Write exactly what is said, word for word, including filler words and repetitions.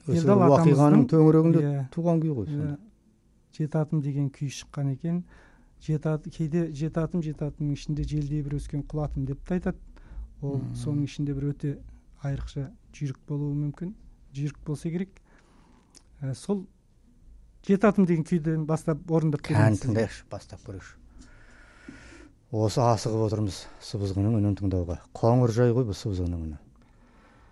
ошол убакыйганын төңөрөгүндө тууган күй ғой. Жеті атым деген күй шыққан екен. Кейде жеті атым, жеті атымның ішінде желдей бір өскен құл атым деп те айтады. Ол соның ішінде бір өте айрықша жүйрік болуы мүмкін. Жүйрік болса керек. Сол жеті атым деген күйден бастап орындап беріңіз. Кән тыңдайықшы, бастап көрейікші. Осы асығып отырмыз Сыбызғының үнін тыңдауға. Қоңыр жай ғой бұл Сыбызғының үні.